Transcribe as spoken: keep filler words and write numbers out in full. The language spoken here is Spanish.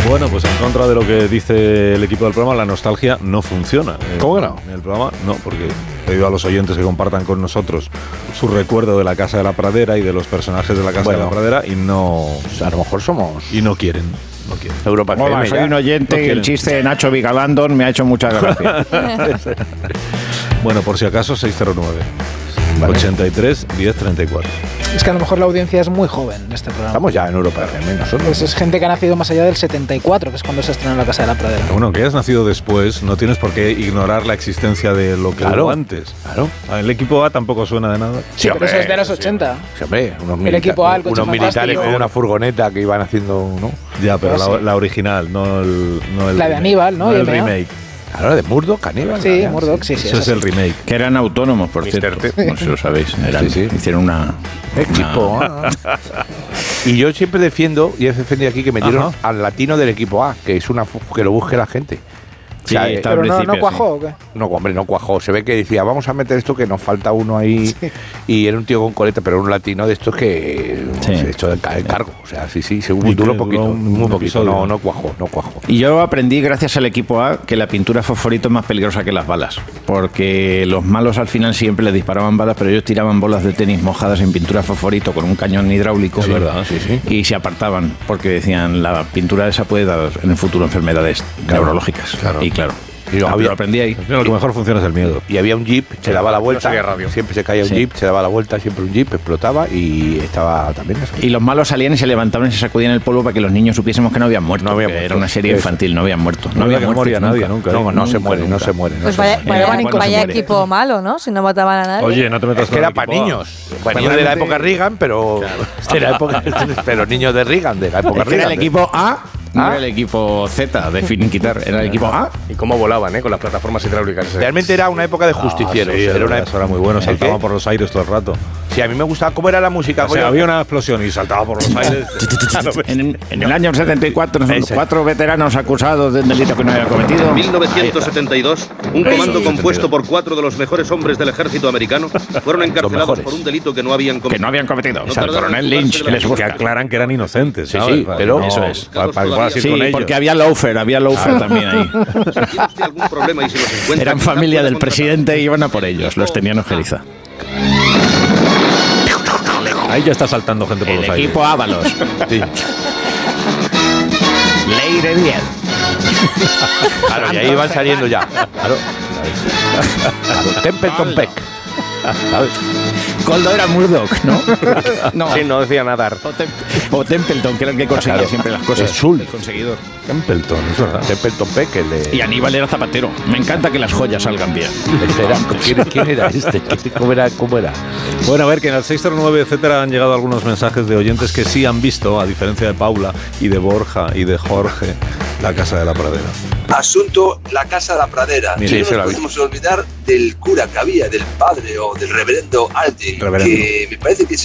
Bueno, pues en contra de lo que dice el equipo del programa, la nostalgia no funciona. ¿Cómo que no? En el programa no, porque he pedido a los oyentes que compartan con nosotros su recuerdo de la Casa de la Pradera y de los personajes de la Casa bueno, de la Pradera y no... A lo mejor somos... Y no quieren. No quieren. Europa F M. Hola, soy ya. un oyente No y el chiste de Nacho Vigalandón me ha hecho mucha gracia. Bueno, por si acaso, seis cero nueve, Vale. ochenta y tres, diez, treinta y cuatro. Es que a lo mejor la audiencia es muy joven en este programa. Estamos ya en Europa F M nosotros. Es, es gente que ha nacido más allá del setenta y cuatro, que es cuando se estrenó La Casa de la Pradera. Bueno, que hayas nacido después, no tienes por qué ignorar la existencia de lo que Claro, hubo antes. claro. El equipo A tampoco suena de nada. Sí, pero hombre, eso es de los sí. ochenta. Sí, hombre, unos, El milita- equipo A, el coche unos militares fantástico. con una furgoneta que iban haciendo, ¿no? Ya, pero Pues la, sí. la original, no el, no el La de remake. Aníbal, ¿no? No el Y M A. remake. Claro, de Murdoch, Caníbal. Sí, ya, Murdoch, sí, sí. Eso es eso el remake. Que eran autónomos, por mister cierto. T. No sé si lo sabéis. Eran, Sí, sí. Hicieron una... Equipo una- A. Y yo siempre defiendo, y he defendido aquí, que metieron Ajá. al latino del equipo A, que es una fu- que lo busque la gente. Sí, O sea, está- Pero al no, principio, no cuajó, ¿o qué? No, hombre, no cuajó. Se ve que decía, vamos a meter esto que nos falta uno ahí. Y era un tío con coleta, pero era un latino de estos que Sí. se echó el ca- el cargo. O sea, sí, sí, se Y duró que duró poquito. un- muy un poquito. episodio. No, no cuajó, no cuajó. Y yo aprendí, gracias al equipo A, que la pintura fosforito es más peligrosa que las balas. Porque los malos al final siempre les disparaban balas, pero ellos tiraban bolas de tenis mojadas en pintura fosforito con un cañón hidráulico. Es verdad, sí, sí. Y se apartaban, porque decían, la pintura esa puede dar en el futuro enfermedades neurológicas. claro. Y claro, Y lo ah, había- lo aprendí ahí. Lo que mejor funciona es el miedo. Y había un jeep, se daba la vuelta. sería radio. Siempre se caía un Sí. jeep, se daba la vuelta, siempre un jeep, explotaba y estaba también eso. Y los malos salían y se levantaban y se sacudían el polvo para que los niños supiésemos que no habían muerto. No habían que muerto. Era una serie Eso. infantil, no habían muerto. No No había había que morir muerto nadie nunca. No, no se Nunca, muere, no nunca. se muere. no Pues se vaya, muere. vaya, Bueno, vaya se muere. equipo malo, ¿no? Si no mataban a nadie. Oye, no te metas Es que con era el para equipo A. niños. Bueno, niños de la época Reagan, pero. de la época, pero niños de Reagan, de la época Es que era Reagan. el equipo A, no ¿Ah? era el equipo Z de finiquitar, era el equipo A. Y cómo volaban, ¿eh? Con las plataformas hidráulicas. ese. Realmente era una época de justicieros. Ah, sí, era era, una eso era muy bueno, ¿El saltaban qué? por los aires todo el rato. Sí, a mí me gustaba cómo era la música. O sea, coño. había una explosión y saltaba por los aires. En, en el año setenta y cuatro, Ese. cuatro veteranos acusados de un delito que no había cometido. mil novecientos setenta y dos, un Eso, comando setenta y compuesto dos. por cuatro de los mejores hombres del ejército americano fueron encarcelados mejores. por un delito que no habían cometido. Que no habían cometido. No O sea, el tardaron coronel en Lynch fugarse de la les Que busca. aclaran que eran inocentes. Sí, ¿sabes? sí, Para- pero- no, Eso es. Para, para que puedas ir Sí, con ellos. porque había loafer, había loafer también ahí. Si tiene usted algún problema y si los encuentra, Eran quizá familia pueda del contratar presidente y iban a un por ellos, los equipo tenían A. ojeriza. Ahí ya está saltando gente por El los aires. equipo Ábalos. Sí. Ley de diez. Claro, y ahí van saliendo ya. Claro. Claro, Templeton Peck. ¿Sabes? Coldo era Murdoch, ¿no? No. Sí, no decía nadar. O, Tem- o Templeton, que era el que conseguía Claro. siempre las cosas. Es Sul. El conseguidor. Templeton, eso es verdad. Templeton Peck, el de. Y Aníbal era zapatero. Me encanta que las joyas salgan bien. Este era- ¿quién, quién era este? ¿Cómo era? ¿Cómo era? Bueno, a ver, que en el seis cero nueve, etcétera, han llegado algunos mensajes de oyentes que sí han visto, a diferencia de Paula y de Borja y de Jorge, La Casa de la Pradera. Asunto La Casa de la Pradera. Sí, y sí, no se la nos vi. podemos olvidar del cura que había, del padre o del reverendo Aldi, Reverendo. que me parece que